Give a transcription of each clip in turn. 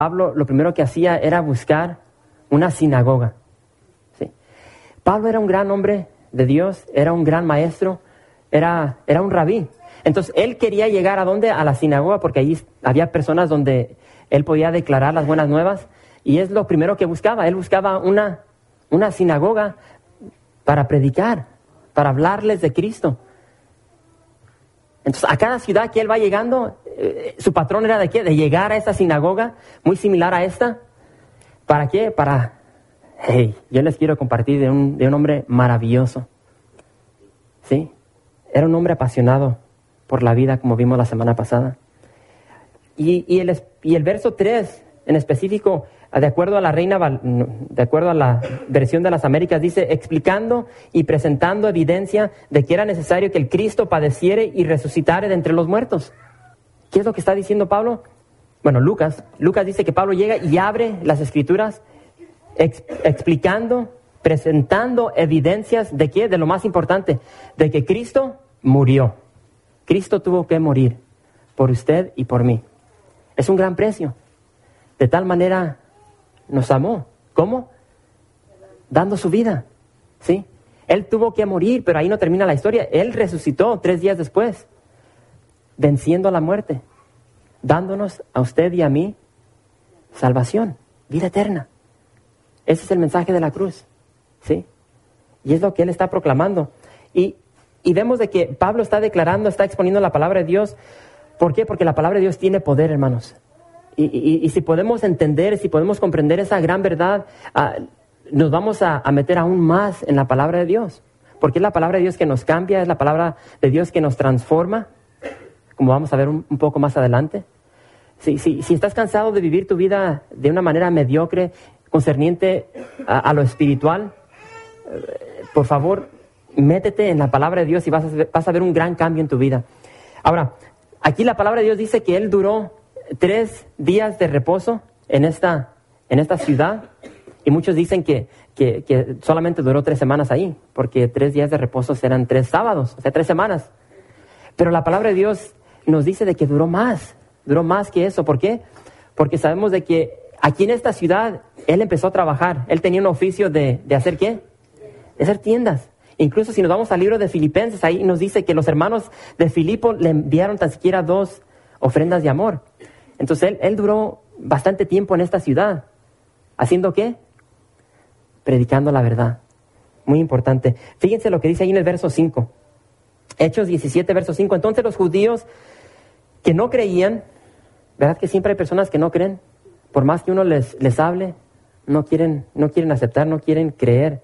Pablo lo primero que hacía era buscar una sinagoga. ¿Sí? Pablo era un gran hombre de Dios, era un gran maestro, era un rabí. Entonces él quería llegar ¿a dónde? A la sinagoga, porque allí había personas donde él podía declarar las buenas nuevas, y es lo primero que buscaba. Él buscaba una sinagoga para predicar, para hablarles de Cristo. Entonces, a cada ciudad que él va llegando, su patrón era ¿de qué? De llegar a esa sinagoga, muy similar a esta. ¿Para qué? Yo les quiero compartir de un hombre maravilloso. ¿Sí? Era un hombre apasionado por la vida, como vimos la semana pasada. Y el verso 3, en específico, de acuerdo a la versión de las Américas, dice, explicando y presentando evidencia de que era necesario que el Cristo padeciere y resucitare de entre los muertos. ¿Qué es lo que está diciendo Pablo? Bueno, Lucas dice que Pablo llega y abre las Escrituras explicando, presentando evidencias ¿de qué? De lo más importante, de que Cristo murió. Cristo tuvo que morir por usted y por mí. Es un gran precio. De tal manera nos amó. ¿Cómo? Dando su vida. ¿Sí? Él tuvo que morir, pero ahí no termina la historia. Él resucitó 3 días después, venciendo a la muerte, dándonos a usted y a mí salvación, vida eterna. Ese es el mensaje de la cruz. ¿Sí? Y es lo que él está proclamando. Y vemos de que Pablo está declarando, está exponiendo la palabra de Dios. ¿Por qué? Porque la palabra de Dios tiene poder, hermanos. Y si podemos entender, si podemos comprender esa gran verdad, nos vamos a meter aún más en la palabra de Dios. Porque es la palabra de Dios que nos cambia, es la palabra de Dios que nos transforma, como vamos a ver un poco más adelante. Si estás cansado de vivir tu vida de una manera mediocre, concerniente a lo espiritual, por favor, métete en la palabra de Dios y vas a ver un gran cambio en tu vida. Ahora, aquí la palabra de Dios dice que él duró 3 días de reposo en esta ciudad, y muchos dicen que solamente duró 3 semanas ahí, porque 3 días de reposo eran 3 sábados, o sea, 3 semanas. Pero la palabra de Dios nos dice de que duró más que eso. ¿Por qué? Porque sabemos de que aquí en esta ciudad él empezó a trabajar. Él tenía un oficio de hacer ¿qué? De hacer tiendas. Incluso si nos vamos al libro de Filipenses, ahí nos dice que los hermanos de Filipo le enviaron tan siquiera 2 ofrendas de amor. Entonces él duró bastante tiempo en esta ciudad. ¿Haciendo qué? Predicando la verdad. Muy importante. Fíjense lo que dice ahí en el verso 5. Hechos 17, verso 5. Entonces los judíos que no creían, ¿verdad que siempre hay personas que no creen? Por más que uno les hable, no quieren aceptar, no quieren creer.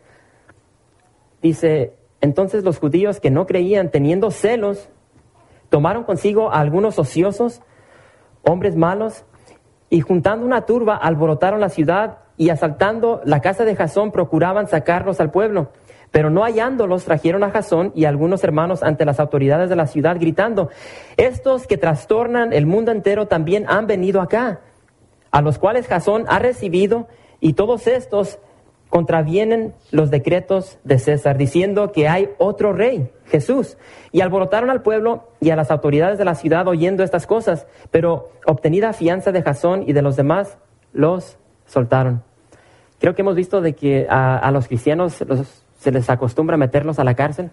Dice, entonces los judíos que no creían, teniendo celos, tomaron consigo a algunos ociosos, hombres malos, y juntando una turba, alborotaron la ciudad, y asaltando la casa de Jasón, procuraban sacarlos al pueblo. Pero no hallándolos, trajeron a Jasón y a algunos hermanos ante las autoridades de la ciudad, gritando, estos que trastornan el mundo entero también han venido acá, a los cuales Jasón ha recibido, y todos estos contravienen los decretos de César, diciendo que hay otro rey, Jesús. Y alborotaron al pueblo y a las autoridades de la ciudad oyendo estas cosas, pero obtenida fianza de Jasón y de los demás, los soltaron. Creo que hemos visto de que a los cristianos se les acostumbra meterlos a la cárcel,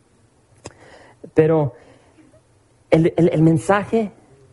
pero el mensaje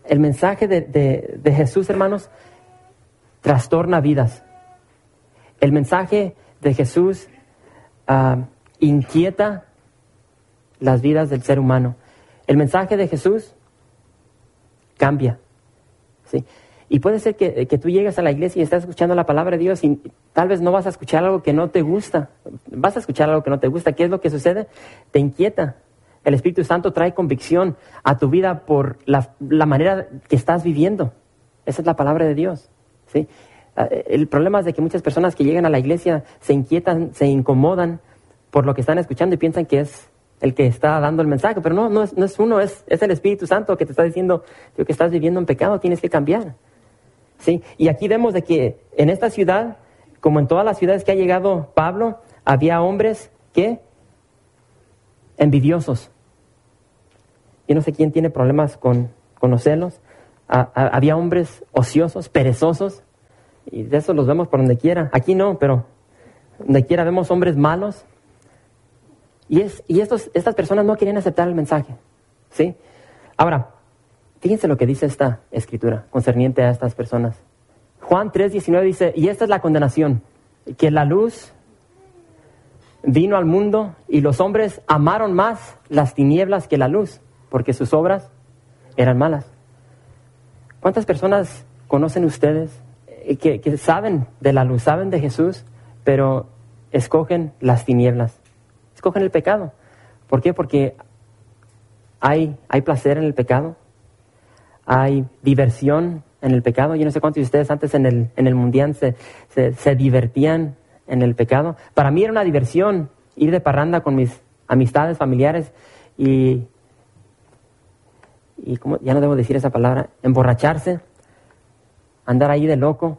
de Jesús, hermanos, trastorna vidas. El mensaje de Jesús inquieta las vidas del ser humano. El mensaje de Jesús cambia. ¿Sí? Y puede ser que tú llegues a la iglesia y estás escuchando la palabra de Dios y tal vez no vas a escuchar algo que no te gusta. Vas a escuchar algo que no te gusta. ¿Qué es lo que sucede? Te inquieta. El Espíritu Santo trae convicción a tu vida por la manera que estás viviendo. Esa es la palabra de Dios. ¿Sí? El problema es de que muchas personas que llegan a la iglesia se inquietan, se incomodan por lo que están escuchando y piensan que es el que está dando el mensaje, pero no es uno, es el Espíritu Santo que te está diciendo que estás viviendo en pecado, tienes que cambiar. ¿Sí? Y aquí vemos de que en esta ciudad, como en todas las ciudades que ha llegado Pablo, había hombres que envidiosos. Yo no sé quién tiene problemas con los celos. Había hombres ociosos, perezosos, Y de eso los vemos por donde quiera. Aquí no, pero donde quiera vemos hombres malos. Y estas personas no querían aceptar el mensaje, ¿sí? Ahora, fíjense lo que dice esta escritura concerniente a estas personas. Juan 3:19 dice, y esta es la condenación, que la luz vino al mundo y los hombres amaron más las tinieblas que la luz, porque sus obras eran malas. ¿Cuántas personas conocen ustedes que saben de la luz, saben de Jesús, pero escogen las tinieblas? Escogen el pecado. ¿Por qué? Porque hay placer en el pecado, hay diversión en el pecado. Yo no sé cuántos de ustedes antes en el mundial se divertían en el pecado. Para mí era una diversión ir de parranda con mis amistades, familiares y ¿cómo? Ya no debo decir esa palabra, emborracharse, andar ahí de loco.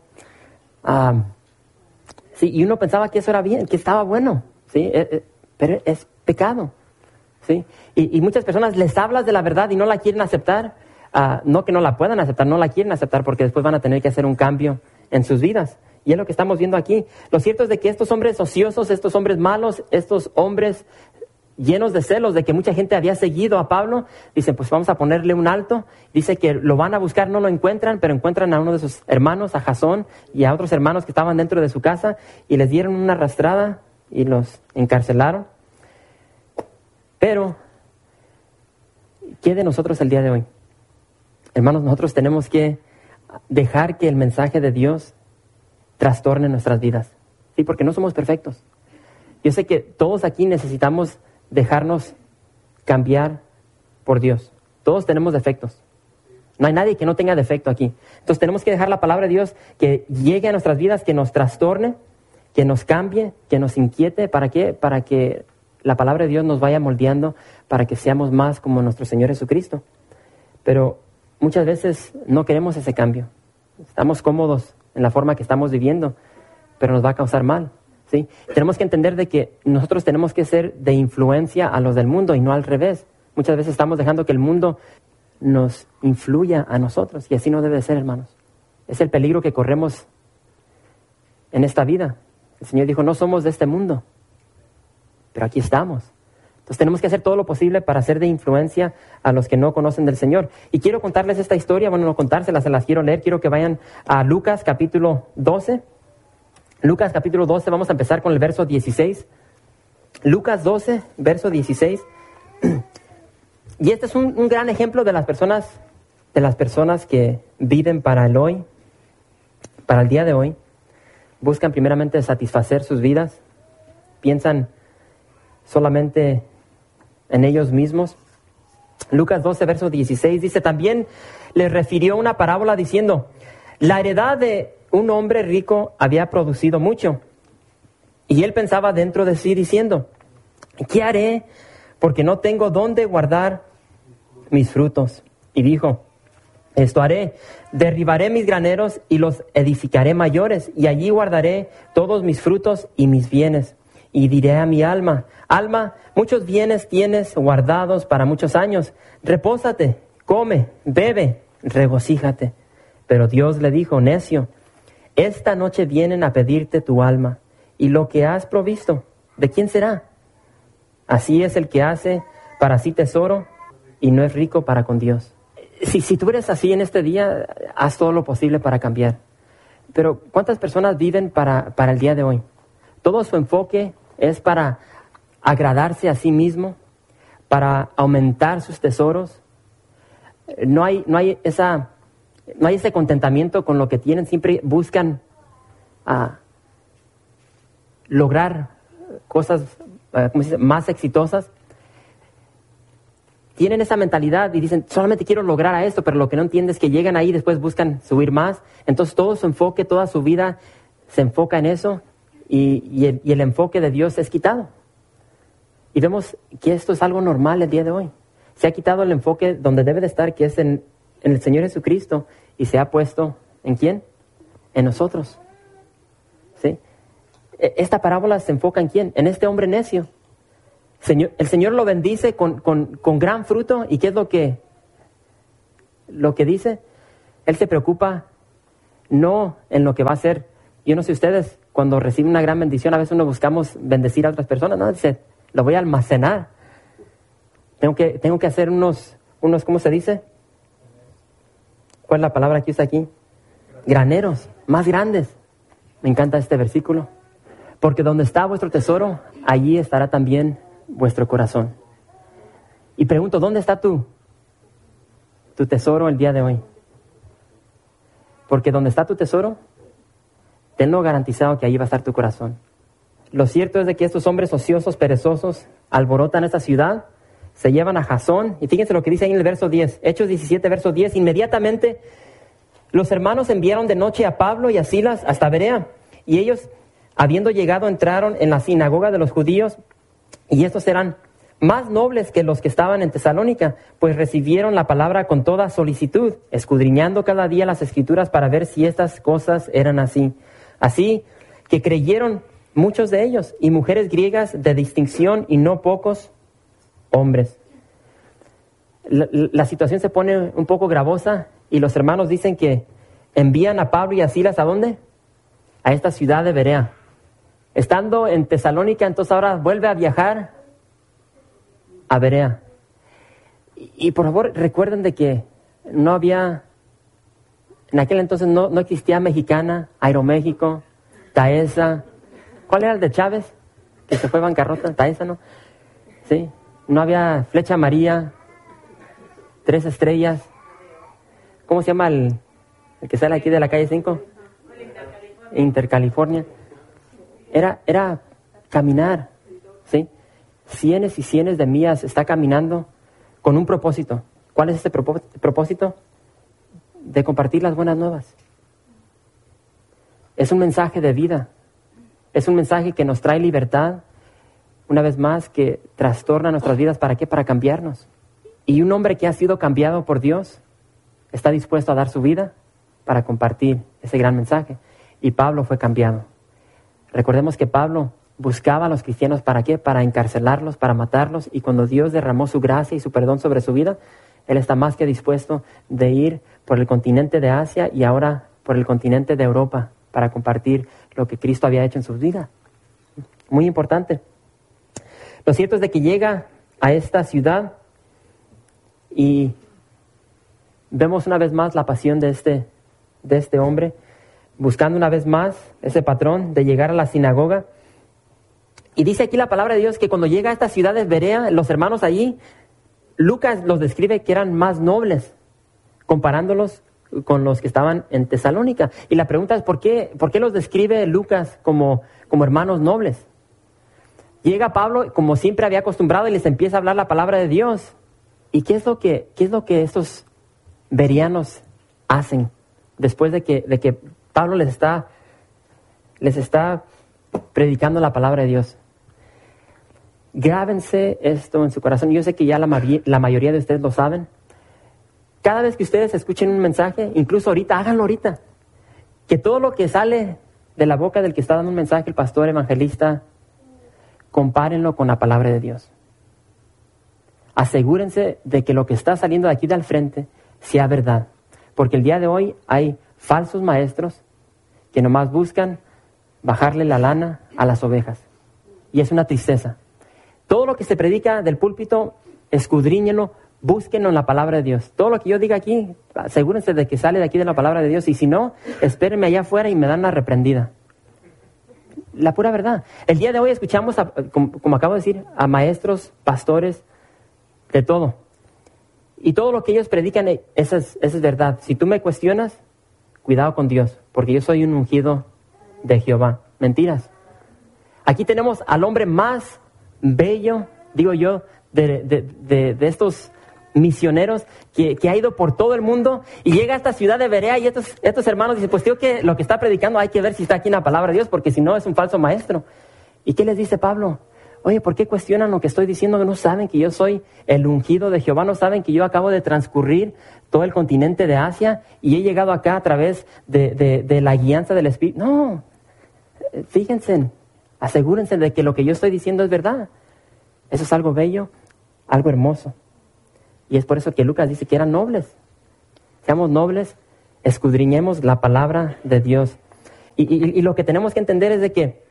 Sí, y uno pensaba que eso era bien, que estaba bueno, ¿sí? Pero es pecado, ¿sí? Y muchas personas les hablas de la verdad y no la quieren aceptar. No que no la puedan aceptar, no la quieren aceptar porque después van a tener que hacer un cambio en sus vidas. Y es lo que estamos viendo aquí. Lo cierto es de que estos hombres ociosos, estos hombres malos, estos hombres llenos de celos de que mucha gente había seguido a Pablo, dicen, pues vamos a ponerle un alto. Dice que lo van a buscar, no lo encuentran, pero encuentran a uno de sus hermanos, a Jasón, y a otros hermanos que estaban dentro de su casa, y les dieron una arrastrada y los encarcelaron. Pero, ¿qué de nosotros el día de hoy? Hermanos, nosotros tenemos que dejar que el mensaje de Dios trastorne nuestras vidas, ¿sí? Porque no somos perfectos. Yo sé que todos aquí necesitamos dejarnos cambiar por Dios. Todos tenemos defectos. No hay nadie que no tenga defecto aquí. Entonces tenemos que dejar la palabra de Dios que llegue a nuestras vidas, que nos trastorne, que nos cambie, que nos inquiete. ¿Para qué? Para que la palabra de Dios nos vaya moldeando, para que seamos más como nuestro Señor Jesucristo. Pero muchas veces no queremos ese cambio. Estamos cómodos en la forma que estamos viviendo, pero nos va a causar mal, ¿sí? Tenemos que entender de que nosotros tenemos que ser de influencia a los del mundo y no al revés. Muchas veces estamos dejando que el mundo nos influya a nosotros y así no debe ser, hermanos. Es el peligro que corremos en esta vida. El Señor dijo, no somos de este mundo, pero aquí estamos. Entonces tenemos que hacer todo lo posible para ser de influencia a los que no conocen del Señor. Y quiero contarles esta historia, bueno, no contárselas, se las quiero leer. Quiero que vayan a Lucas capítulo 12. Lucas capítulo 12, vamos a empezar con el verso 16. Lucas 12, verso 16. Y este es un gran ejemplo de las personas que viven para el hoy, para el día de hoy. Buscan primeramente satisfacer sus vidas, piensan solamente en ellos mismos. Lucas 12, verso 16 dice, también les refirió una parábola diciendo, la heredad de un hombre rico había producido mucho. Y él pensaba dentro de sí diciendo, ¿qué haré? Porque no tengo dónde guardar mis frutos. Y dijo, esto haré, derribaré mis graneros y los edificaré mayores, y allí guardaré todos mis frutos y mis bienes. Y diré a mi alma, alma, muchos bienes tienes guardados para muchos años. Repósate, come, bebe, regocíjate. Pero Dios le dijo, necio, esta noche vienen a pedirte tu alma, y lo que has provisto, ¿de quién será? Así es el que hace para sí tesoro y no es rico para con Dios. Si tú eres así en este día, haz todo lo posible para cambiar. Pero ¿cuántas personas viven para el día de hoy? Todo su enfoque es para agradarse a sí mismo, para aumentar sus tesoros. No hay ese contentamiento con lo que tienen. Siempre buscan lograr cosas más exitosas. Tienen esa mentalidad y dicen, solamente quiero lograr a esto, pero lo que no entienden es que llegan ahí y después buscan subir más. Entonces todo su enfoque, toda su vida se enfoca en eso. Y el enfoque de Dios es quitado. Y vemos que esto es algo normal el día de hoy. Se ha quitado el enfoque donde debe de estar, que es en el Señor Jesucristo, y se ha puesto, ¿en quién? En nosotros. ¿Sí? Esta parábola se enfoca en quién? En este hombre necio. El Señor lo bendice con gran fruto. ¿Y qué es lo que dice? Él se preocupa no en lo que va a ser. Yo no sé ustedes, cuando reciben una gran bendición, a veces uno buscamos bendecir a otras personas, no, dice, lo voy a almacenar. Tengo que hacer unos, ¿cómo se dice? ¿Cuál es la palabra que usa aquí? Graneros, más grandes. Me encanta este versículo. Porque donde está vuestro tesoro, allí estará también vuestro corazón. Y pregunto, ¿dónde está tu tesoro el día de hoy? Porque donde está tu tesoro, tenlo garantizado que allí va a estar tu corazón. Lo cierto es de que estos hombres ociosos, perezosos, alborotan esta ciudad, se llevan a Jasón, y fíjense lo que dice ahí en el verso 10, Hechos 17, verso 10, inmediatamente los hermanos enviaron de noche a Pablo y a Silas hasta Berea, y ellos, habiendo llegado, entraron en la sinagoga de los judíos, y estos eran más nobles que los que estaban en Tesalónica, pues recibieron la palabra con toda solicitud, escudriñando cada día las Escrituras para ver si estas cosas eran así. Así que creyeron muchos de ellos, y mujeres griegas de distinción, y no pocos hombres. La situación se pone un poco gravosa, y los hermanos dicen que envían a Pablo y a Silas, ¿a dónde? A esta ciudad de Berea. Estando en Tesalónica, entonces ahora vuelve a viajar a Berea. Y por favor, recuerden de que no había, en aquel entonces no existía Mexicana, Aeroméxico, Taesa. ¿Cuál era el de Chávez? Que se fue bancarrota, Taesa, ¿no? Sí. No había Flecha Amarilla, 3 Estrellas. ¿Cómo se llama el que sale aquí de la calle 5? Intercalifornia. Era caminar, ¿sí? Cienes y cienes de millas está caminando con un propósito. ¿Cuál es ese propósito? De compartir las buenas nuevas. Es un mensaje de vida. Es un mensaje que nos trae libertad, una vez más, que trastorna nuestras vidas. ¿Para qué? Para cambiarnos. Y un hombre que ha sido cambiado por Dios está dispuesto a dar su vida para compartir ese gran mensaje. Y Pablo fue cambiado. Recordemos que Pablo buscaba a los cristianos, ¿para qué? Para encarcelarlos, para matarlos, y cuando Dios derramó su gracia y su perdón sobre su vida, él está más que dispuesto de ir por el continente de Asia y ahora por el continente de Europa para compartir lo que Cristo había hecho en su vida. Muy importante. Lo cierto es de que llega a esta ciudad y vemos una vez más la pasión de este hombre, buscando una vez más ese patrón de llegar a la sinagoga. Y dice aquí la palabra de Dios que cuando llega a esta ciudad de Berea, los hermanos allí, Lucas los describe que eran más nobles, comparándolos con los que estaban en Tesalónica. Y la pregunta es, ¿por qué los describe Lucas como hermanos nobles? Llega Pablo, como siempre había acostumbrado, y les empieza a hablar la palabra de Dios. ¿Y qué es lo que estos bereanos hacen después de que Pablo les está predicando la palabra de Dios? Grábense esto en su corazón. Yo sé que ya la mayoría de ustedes lo saben. Cada vez que ustedes escuchen un mensaje, incluso ahorita, háganlo ahorita. Que todo lo que sale de la boca del que está dando un mensaje, el pastor, evangelista, compárenlo con la palabra de Dios. Asegúrense de que lo que está saliendo de aquí del frente sea verdad. Porque el día de hoy hay falsos maestros que nomás buscan bajarle la lana a las ovejas. Y es una tristeza. Todo lo que se predica del púlpito, escudriñenlo, búsquenlo en la palabra de Dios. Todo lo que yo diga aquí, asegúrense de que sale de aquí de la palabra de Dios. Y si no, espérenme allá afuera y me dan una reprendida. La pura verdad. El día de hoy escuchamos, como acabo de decir, a maestros, pastores, de todo. Y todo lo que ellos predican, eso es verdad. Si tú me cuestionas, cuidado con Dios, porque yo soy un ungido de Jehová. Mentiras. Aquí tenemos al hombre más bello, digo yo, de estos misioneros que ha ido por todo el mundo y llega a esta ciudad de Berea y estos hermanos dicen, pues tío, que lo que está predicando hay que ver si está aquí en la palabra de Dios, porque si no es un falso maestro. ¿Y qué les dice Pablo? Oye, ¿por qué cuestionan lo que estoy diciendo? ¿No saben que yo soy el ungido de Jehová? ¿No saben que yo acabo de transcurrir todo el continente de Asia y he llegado acá a través de la guianza del Espíritu? No, fíjense, asegúrense de que lo que yo estoy diciendo es verdad. Eso es algo bello, algo hermoso. Y es por eso que Lucas dice que eran nobles. Seamos nobles escudriñemos la palabra de Dios. Y lo que tenemos que entender es de que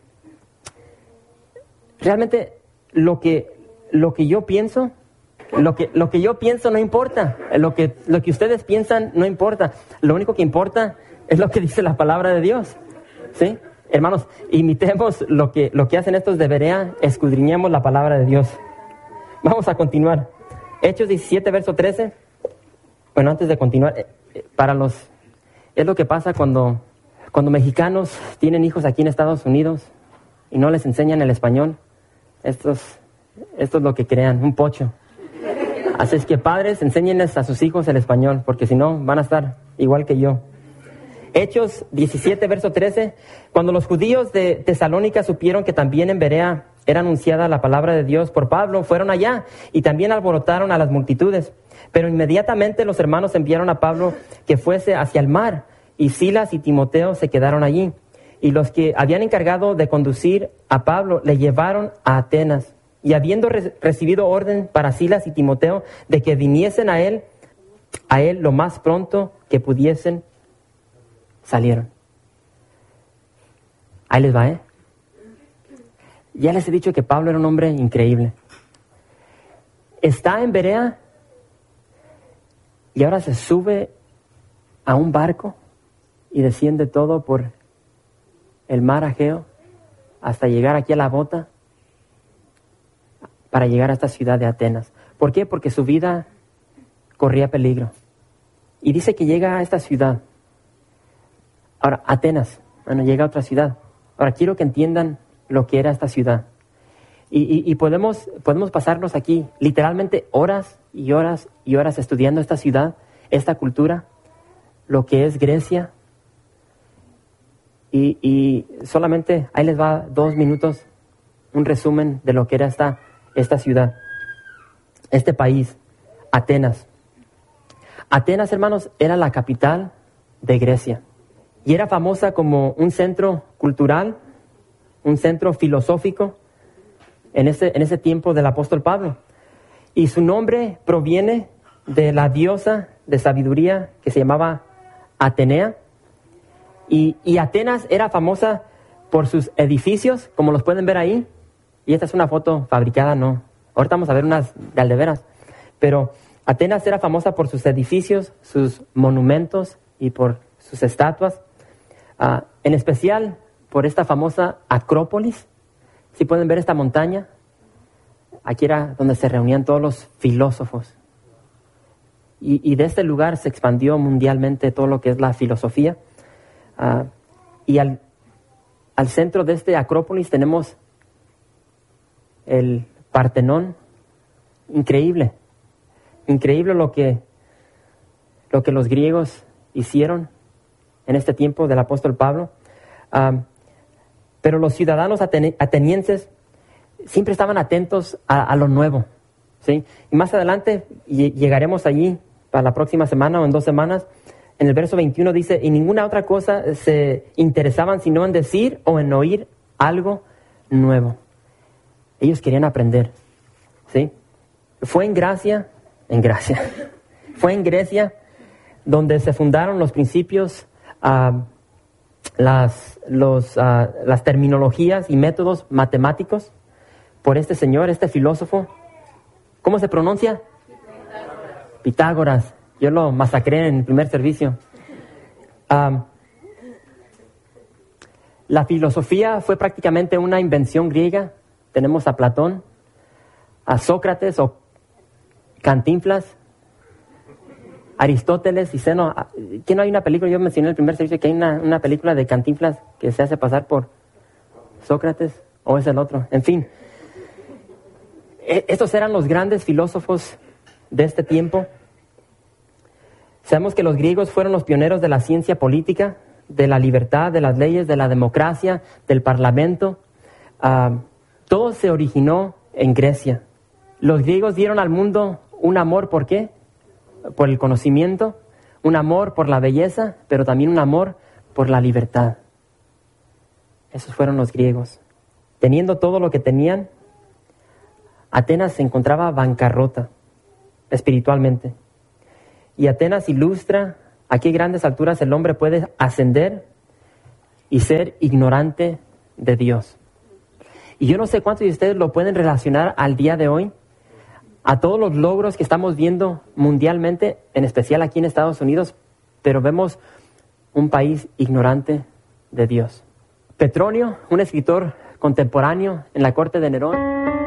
realmente lo que yo pienso, lo que yo pienso no importa. Lo que ustedes piensan no importa. Lo único que importa es lo que dice la palabra de Dios. ¿Sí? Hermanos, imitemos lo que hacen estos de Berea, escudriñemos la palabra de Dios. Vamos a continuar. Hechos 17, verso 13. Bueno, antes de continuar, es lo que pasa cuando mexicanos tienen hijos aquí en Estados Unidos y no les enseñan el español. Esto es lo que crean, un pocho. Así es que padres, enséñenles a sus hijos el español, porque si no van a estar igual que yo. Hechos 17, verso 13. Cuando los judíos de Tesalónica supieron que también en Berea era anunciada la palabra de Dios por Pablo, fueron allá y también alborotaron a las multitudes. Pero inmediatamente los hermanos enviaron a Pablo que fuese hacia el mar, y Silas y Timoteo se quedaron allí. Y los que habían encargado de conducir a Pablo le llevaron a Atenas. Y habiendo recibido orden para Silas y Timoteo de que viniesen a él lo más pronto que pudiesen, salieron. Ahí les va, Ya les he dicho que Pablo era un hombre increíble. Está en Berea y ahora se sube a un barco y desciende todo por el mar Egeo hasta llegar aquí a la bota para llegar a esta ciudad de Atenas. ¿Por qué? Porque su vida corría peligro. Y dice que llega a esta ciudad. Ahora, Atenas, llega a otra ciudad. Ahora, quiero que entiendan lo que era esta ciudad. Y podemos pasarnos aquí literalmente horas y horas y horas estudiando esta ciudad, esta cultura, lo que es Grecia. Y solamente ahí les va 2 minutos, un resumen de lo que era esta ciudad, este país, Atenas. Atenas, hermanos, era la capital de Grecia. Y era famosa como un centro cultural, un centro filosófico en ese tiempo del apóstol Pablo. Y su nombre proviene de la diosa de sabiduría que se llamaba Atenea. Y Atenas era famosa por sus edificios, como los pueden ver ahí. Y esta es una foto fabricada, no. Ahorita vamos a ver unas de aldeveras. Pero Atenas era famosa por sus edificios, sus monumentos y por sus estatuas. En especial por esta famosa Acrópolis. Si pueden ver esta montaña, aquí era donde se reunían todos los filósofos. Y de este lugar se expandió mundialmente todo lo que es la filosofía. Y al centro de este Acrópolis tenemos el Partenón. Increíble lo que los griegos hicieron en este tiempo del apóstol Pablo. Pero los ciudadanos atenienses siempre estaban atentos a lo nuevo, ¿sí? Y más adelante llegaremos allí para la próxima semana o en 2 semanas. En el verso 21 dice, y ninguna otra cosa se interesaban sino en decir o en oír algo nuevo. Ellos querían aprender, ¿sí? Fue en Grecia donde se fundaron los principios, las terminologías y métodos matemáticos por este señor, este filósofo. ¿Cómo se pronuncia? Pitágoras. Yo lo masacré en el primer servicio. La filosofía fue prácticamente una invención griega. Tenemos a Platón, a Sócrates o Cantinflas, Aristóteles y Zeno. ¿Qué no hay una película? Yo mencioné en el primer servicio que hay una película de Cantinflas que se hace pasar por Sócrates, o es el otro. En fin, estos eran los grandes filósofos de este tiempo. Sabemos que los griegos fueron los pioneros de la ciencia política, de la libertad, de las leyes, de la democracia, del parlamento. Todo se originó en Grecia. Los griegos dieron al mundo un amor, ¿por qué? Por el conocimiento, un amor por la belleza, pero también un amor por la libertad. Esos fueron los griegos. Teniendo todo lo que tenían, Atenas se encontraba bancarrota espiritualmente. Y Atenas ilustra a qué grandes alturas el hombre puede ascender y ser ignorante de Dios. Y yo no sé cuántos de ustedes lo pueden relacionar al día de hoy, a todos los logros que estamos viendo mundialmente, en especial aquí en Estados Unidos, pero vemos un país ignorante de Dios. Petronio, un escritor contemporáneo en la corte de Nerón,